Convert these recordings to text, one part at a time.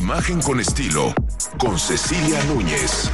Imagen con estilo, con Cecilia Núñez.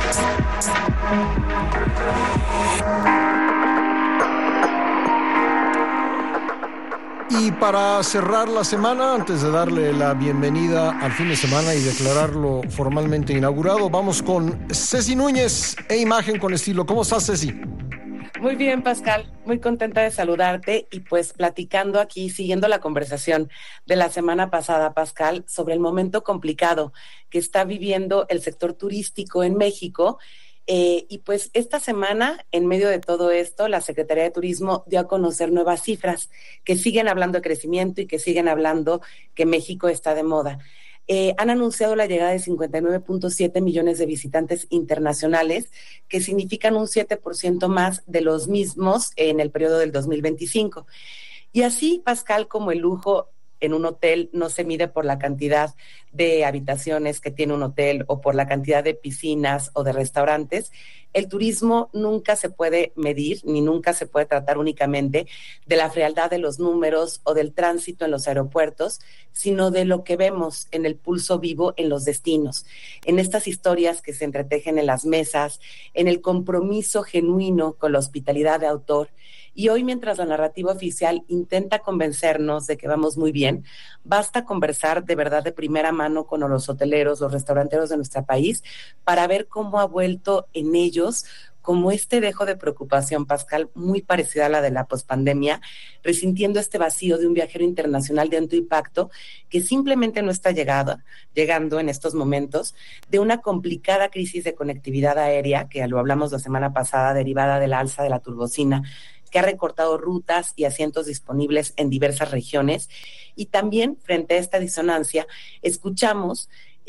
Y para cerrar la semana, antes de darle la bienvenida al fin de semana y declararlo formalmente inaugurado, vamos con Ceci Núñez e Imagen con estilo. ¿Cómo estás, Ceci? Muy bien, Pascal, muy contenta de saludarte y pues platicando aquí, siguiendo la conversación de la semana pasada, Pascal, sobre el momento complicado que está viviendo el sector turístico en México. Y pues esta semana, en medio de todo esto, la Secretaría de Turismo dio a conocer nuevas cifras que siguen hablando de crecimiento y que siguen hablando que México está de moda. Han anunciado la llegada de 59.7 millones de visitantes internacionales, que significan un 7% más de los mismos en el periodo del 2025. Y así, Pascal, como el lujo en un hotel no se mide por la cantidad de habitaciones que tiene un hotel o por la cantidad de piscinas o de restaurantes, el turismo nunca se puede medir ni nunca se puede tratar únicamente de la frialdad de los números o del tránsito en los aeropuertos, sino de lo que vemos en el pulso vivo en los destinos, en estas historias que se entretejen en las mesas, en el compromiso genuino con la hospitalidad de autor. Y hoy, mientras la narrativa oficial intenta convencernos de que vamos muy bien, basta conversar de verdad de primera mano con los hoteleros, los restauranteros de nuestro país, para ver cómo ha vuelto en ellos como este dejo de preocupación, Pascal, muy parecida a la de la pospandemia, resintiendo este vacío de un viajero internacional de alto impacto que simplemente no está llegando en estos momentos de una complicada crisis de conectividad aérea, que lo hablamos la semana pasada, derivada de la alza de la turbocina, que ha recortado rutas y asientos disponibles en diversas regiones. Y también, frente a esta disonancia, escuchamos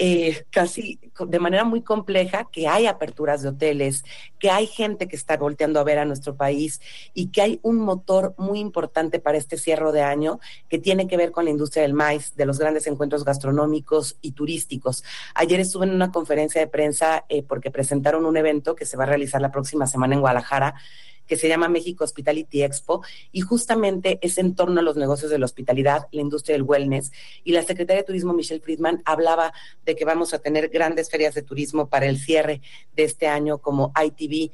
casi de manera muy compleja que hay aperturas de hoteles, que hay gente que está volteando a ver a nuestro país y que hay un motor muy importante para este cierre de año que tiene que ver con la industria del maíz, de los grandes encuentros gastronómicos y turísticos. Ayer estuve en una conferencia de prensa porque presentaron un evento que se va a realizar la próxima semana en Guadalajara, que se llama México Hospitality Expo, y justamente es en torno a los negocios de la hospitalidad, la industria del wellness, y la secretaria de Turismo, Michelle Friedman, hablaba de que vamos a tener grandes ferias de turismo para el cierre de este año, como ITV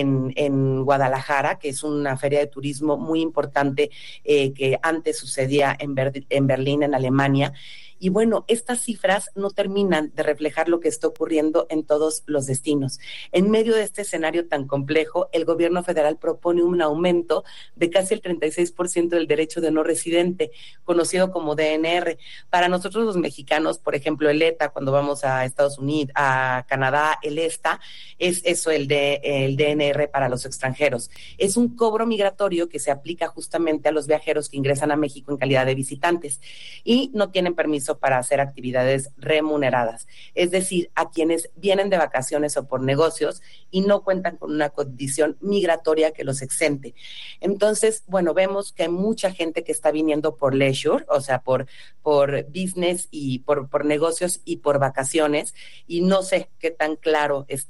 en Guadalajara, que es una feria de turismo muy importante que antes sucedía en Berlín, en Alemania. Y bueno, estas cifras no terminan de reflejar lo que está ocurriendo en todos los destinos. En medio de este escenario tan complejo, el gobierno federal propone un aumento de casi el 36% del derecho de no residente, conocido como DNR. Para nosotros los mexicanos, por ejemplo, el ETA, cuando vamos a Estados Unidos, a Canadá, el ESTA, es eso, el DNR para los extranjeros. Es un cobro migratorio que se aplica justamente a los viajeros que ingresan a México en calidad de visitantes y no tienen permiso para hacer actividades remuneradas, es decir, a quienes vienen de vacaciones o por negocios y no cuentan con una condición migratoria que los exente. Entonces, bueno, vemos que hay mucha gente que está viniendo por leisure, o sea, por business y por negocios y por vacaciones, y no sé qué tan claro está